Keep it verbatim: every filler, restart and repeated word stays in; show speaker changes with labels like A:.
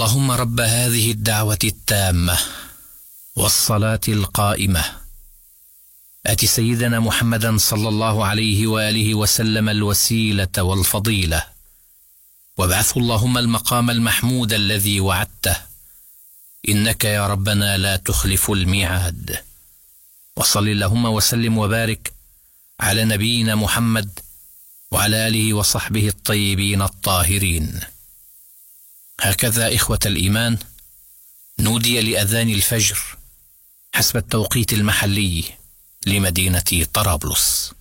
A: اللهم رب هذه الدعوة التامة والصلاة القائمة آت سيدنا محمدا صلى الله عليه وآله وسلم الوسيلة والفضيلة، وابعثه اللهم المقام المحمود الذي وعدته، إنك يا ربنا لا تخلف الميعاد. وصل اللهم وسلم وبارك على نبينا محمد وعلى آله وصحبه الطيبين الطاهرين. هكذا إخوة الإيمان نودي لأذان الفجر حسب التوقيت المحلي لمدينة طرابلس.